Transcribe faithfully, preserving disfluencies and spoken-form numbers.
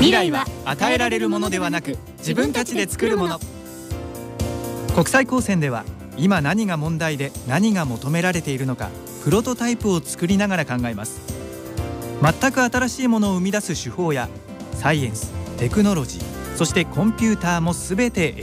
未来は与えられるものではなく、自分たちで作るもの。国際高専では今何が問題で何が求められているのか、プロトタイプを作りながら考えます。全く新しいものを生み出す手法やサイエンス、テクノロジー、そしてコンピューターもすべて